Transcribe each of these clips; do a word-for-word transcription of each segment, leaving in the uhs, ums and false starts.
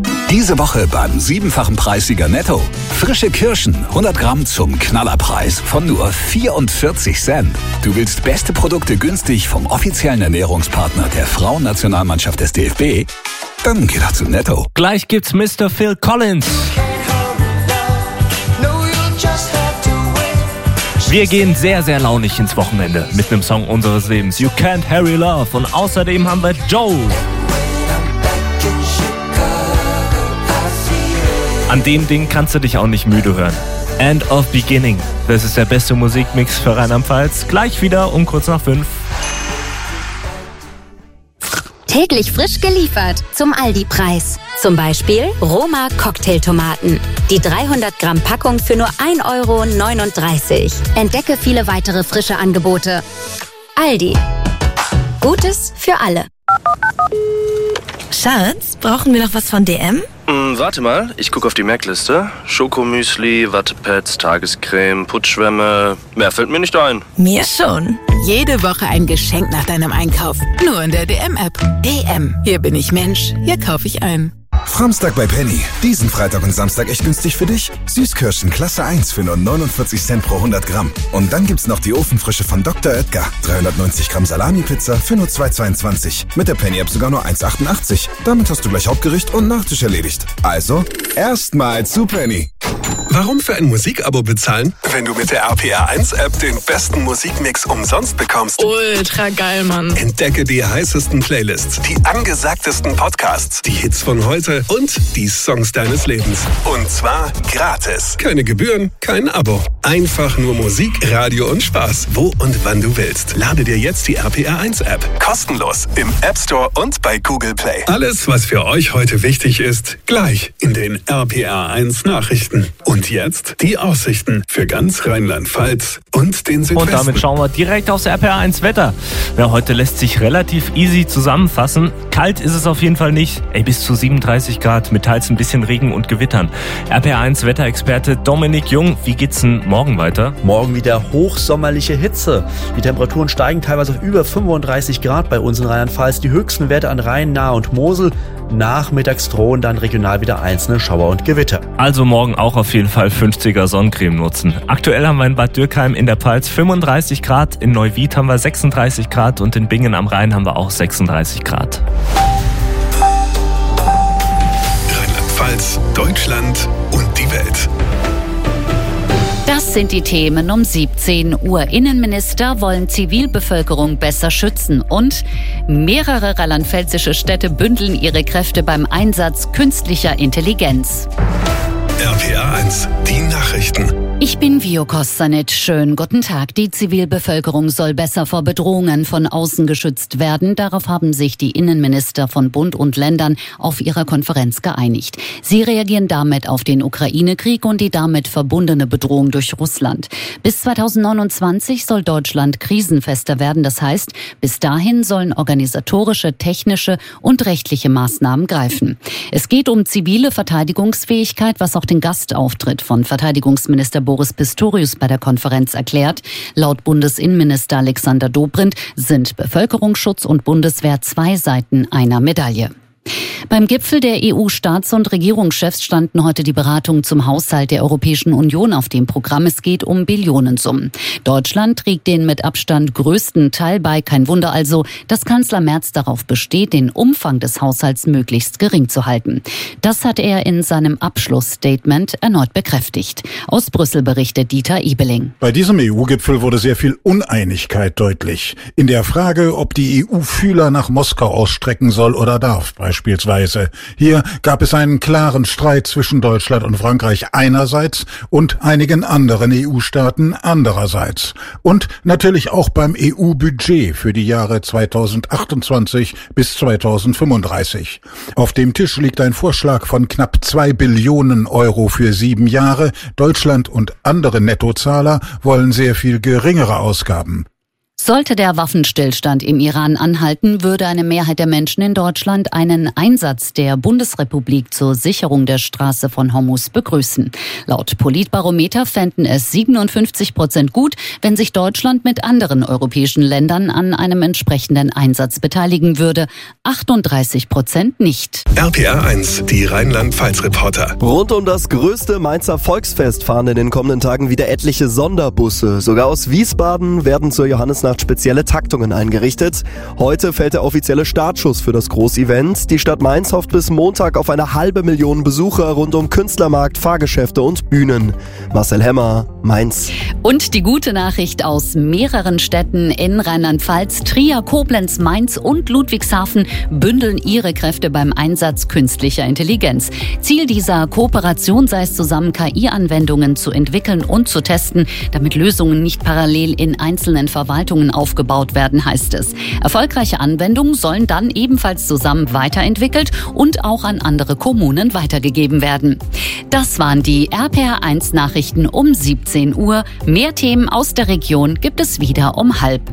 Diese Woche beim siebenfachen Preissieger Netto. Frische Kirschen, hundert Gramm zum Knallerpreis von nur vierundvierzig Cent. Du willst beste Produkte günstig vom offiziellen Ernährungspartner der Frauennationalmannschaft des D F B? Dann geh doch zu Netto. Gleich gibt's Mister Phil Collins. Wir gehen sehr, sehr launig ins Wochenende mit einem Song unseres Lebens, You Can't Hurry Love. Und außerdem haben wir Joe. An dem Ding kannst du dich auch nicht müde hören. End of Beginning. Das ist der beste Musikmix für Rheinland-Pfalz. Gleich wieder um kurz nach fünf. Täglich frisch geliefert zum Aldi-Preis. Zum Beispiel Roma Cocktailtomaten. Die dreihundert Gramm Packung für nur ein Euro neununddreißig. Entdecke viele weitere frische Angebote. Aldi. Gutes für alle. Schatz, brauchen wir noch was von D M? Hm, warte mal, ich gucke auf die Merkliste. Schokomüsli, Wattepads, Tagescreme, Putzschwämme. Mehr fällt mir nicht ein. Mir schon. Jede Woche ein Geschenk nach deinem Einkauf. Nur in der D M-App. D M. Hier bin ich Mensch. Hier kaufe ich ein. Framstag bei Penny. Diesen Freitag und Samstag echt günstig für dich. Süßkirschen Klasse eins für nur neunundvierzig Cent pro hundert Gramm. Und dann gibt's noch die Ofenfrische von Doktor Oetker. dreihundertneunzig Gramm Salami-Pizza für nur zwei Euro zweiundzwanzig. Mit der Penny-App sogar nur eins Euro achtundachtzig. Damit hast du gleich Hauptgericht und Nachtisch erledigt. Also, erstmal zu Penny. Warum für ein Musikabo bezahlen, wenn du mit der R P R eins App den besten Musikmix umsonst bekommst? Ultra geil, Mann. Entdecke die heißesten Playlists, die angesagtesten Podcasts, die Hits von heute und die Songs deines Lebens. Und zwar gratis. Keine Gebühren, kein Abo. Einfach nur Musik, Radio und Spaß, wo und wann du willst. Lade dir jetzt die R P R eins App. Kostenlos im App Store und bei Google Play. Alles, was für euch heute wichtig ist, gleich in den R P R eins Nachrichten. Und jetzt die Aussichten für ganz Rheinland-Pfalz und den Südwesten. Und damit schauen wir direkt aufs R P R eins Wetter. Ja, heute lässt sich relativ easy zusammenfassen. Kalt ist es auf jeden Fall nicht. Ey, bis zu siebenunddreißig Grad mit teils ein bisschen Regen und Gewittern. R P R eins Wetterexperte Dominik Jung, wie geht's denn morgen weiter? Morgen wieder hochsommerliche Hitze. Die Temperaturen steigen teilweise auf über fünfunddreißig Grad bei uns in Rheinland-Pfalz. Die höchsten Werte an Rhein, Nahe und Mosel. Nachmittags drohen dann regional wieder einzelne Schauer und Gewitter. Also morgen auch auf jeden Fall fünfziger Sonnencreme nutzen. Aktuell haben wir in Bad Dürkheim in der Pfalz fünfunddreißig Grad, in Neuwied haben wir sechsunddreißig Grad und in Bingen am Rhein haben wir auch sechsunddreißig Grad. Rheinland-Pfalz, Deutschland und die Welt. Das sind die Themen um siebzehn Uhr. Innenminister wollen Zivilbevölkerung besser schützen und mehrere rheinland-pfälzische Städte bündeln ihre Kräfte beim Einsatz künstlicher Intelligenz. R P R eins, die Nachrichten. Ich bin Vio Kostanic. Schönen guten Tag. Die Zivilbevölkerung soll besser vor Bedrohungen von außen geschützt werden. Darauf haben sich die Innenminister von Bund und Ländern auf ihrer Konferenz geeinigt. Sie reagieren damit auf den Ukraine-Krieg und die damit verbundene Bedrohung durch Russland. Bis zweitausendneunundzwanzig soll Deutschland krisenfester werden. Das heißt, bis dahin sollen organisatorische, technische und rechtliche Maßnahmen greifen. Es geht um zivile Verteidigungsfähigkeit, was auch den Gastauftritt von Verteidigungsminister Boris Pistorius bei der Konferenz erklärt. Laut Bundesinnenminister Alexander Dobrindt sind Bevölkerungsschutz und Bundeswehr zwei Seiten einer Medaille. Beim Gipfel der E U-Staats- und Regierungschefs standen heute die Beratungen zum Haushalt der Europäischen Union auf dem Programm. Es geht um Billionensummen. Deutschland trägt den mit Abstand größten Teil bei. Kein Wunder also, dass Kanzler Merz darauf besteht, den Umfang des Haushalts möglichst gering zu halten. Das hat er in seinem Abschlussstatement erneut bekräftigt. Aus Brüssel berichtet Dieter Ebeling. Bei diesem E U-Gipfel wurde sehr viel Uneinigkeit deutlich. In der Frage, ob die E U Fühler nach Moskau ausstrecken soll oder darf, beispielsweise. Hier gab es einen klaren Streit zwischen Deutschland und Frankreich einerseits und einigen anderen E U-Staaten andererseits. Und natürlich auch beim E U-Budget für die Jahre zweitausendachtundzwanzig bis zweitausendfünfunddreißig. Auf dem Tisch liegt ein Vorschlag von knapp zwei Billionen Euro für sieben Jahre. Deutschland und andere Nettozahler wollen sehr viel geringere Ausgaben. Sollte der Waffenstillstand im Iran anhalten, würde eine Mehrheit der Menschen in Deutschland einen Einsatz der Bundesrepublik zur Sicherung der Straße von Hormuz begrüßen. Laut Politbarometer fänden es siebenundfünfzig Prozent gut, wenn sich Deutschland mit anderen europäischen Ländern an einem entsprechenden Einsatz beteiligen würde. achtunddreißig Prozent nicht. R P R eins, die Rheinland-Pfalz-Reporter. Rund um das größte Mainzer Volksfest fahren in den kommenden Tagen wieder etliche Sonderbusse. Sogar aus Wiesbaden werden zur Johannisnacht spezielle Taktungen eingerichtet. Heute fällt der offizielle Startschuss für das Großevent. Die Stadt Mainz hofft bis Montag auf eine halbe Million Besucher rund um Künstlermarkt, Fahrgeschäfte und Bühnen. Marcel Hemmer, Mainz. Und die gute Nachricht aus mehreren Städten in Rheinland-Pfalz, Trier, Koblenz, Mainz und Ludwigshafen bündeln ihre Kräfte beim Einsatz künstlicher Intelligenz. Ziel dieser Kooperation sei es zusammen, K I-Anwendungen zu entwickeln und zu testen, damit Lösungen nicht parallel in einzelnen Verwaltungen aufgebaut werden, heißt es. Erfolgreiche Anwendungen sollen dann ebenfalls zusammen weiterentwickelt und auch an andere Kommunen weitergegeben werden. Das waren die R P R eins Nachrichten um siebzehn Uhr. Mehr Themen aus der Region gibt es wieder um halb.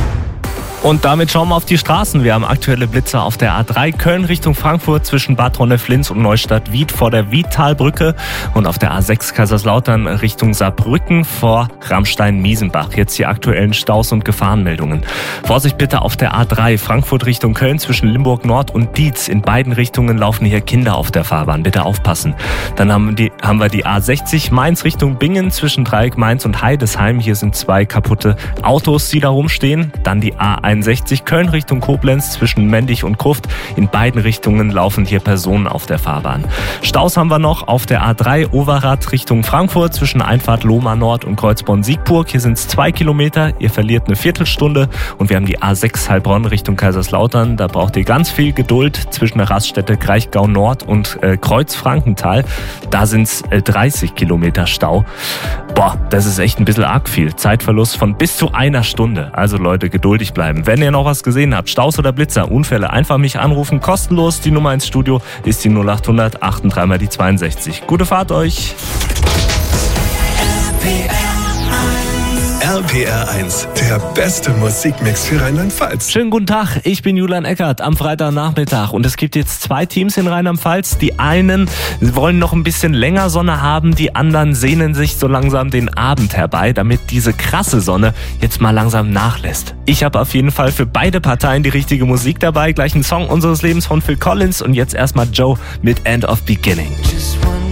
Und damit schauen wir auf die Straßen. Wir haben aktuelle Blitzer auf der A drei Köln Richtung Frankfurt zwischen Bad Ronneflins und Neustadt-Wied vor der Wiedtalbrücke und auf der A sechs Kaiserslautern Richtung Saarbrücken vor Ramstein-Miesenbach. Jetzt die aktuellen Staus und Gefahrenmeldungen. Vorsicht bitte auf der A drei Frankfurt Richtung Köln zwischen Limburg Nord und Dietz. In beiden Richtungen laufen hier Kinder auf der Fahrbahn. Bitte aufpassen. Dann haben, die, haben wir die A sechzig Mainz Richtung Bingen zwischen Dreieck Mainz und Heidesheim. Hier sind zwei kaputte Autos, die da rumstehen. Dann die A einundsechzig Köln Richtung Koblenz zwischen Mendig und Gruft. In beiden Richtungen laufen hier Personen auf der Fahrbahn. Staus haben wir noch auf der A drei Overath Richtung Frankfurt zwischen Einfahrt Lohmar Nord und Kreuzborn-Siegburg. Hier sind es zwei Kilometer. Ihr verliert eine Viertelstunde. Und wir haben die A sechs Heilbronn Richtung Kaiserslautern. Da braucht ihr ganz viel Geduld zwischen der Raststätte Kraichgau Nord und äh, Kreuz-Frankenthal. Da sind es äh, dreißig Kilometer Stau. Boah, das ist echt ein bisschen arg viel. Zeitverlust von bis zu einer Stunde. Also Leute, geduldig bleiben. Wenn ihr noch was gesehen habt, Staus oder Blitzer, Unfälle, einfach mich anrufen, kostenlos. Die Nummer ins Studio ist die null achthundert achtunddreißig mal die zweiundsechzig. Gute Fahrt euch! R P R eins, der beste Musikmix für Rheinland-Pfalz. Schönen guten Tag, ich bin Julian Eckert am Freitagnachmittag und es gibt jetzt zwei Teams in Rheinland-Pfalz. Die einen wollen noch ein bisschen länger Sonne haben, die anderen sehnen sich so langsam den Abend herbei, damit diese krasse Sonne jetzt mal langsam nachlässt. Ich habe auf jeden Fall für beide Parteien die richtige Musik dabei. Gleich ein Song unseres Lebens von Phil Collins und jetzt erstmal Joe mit End of Beginning.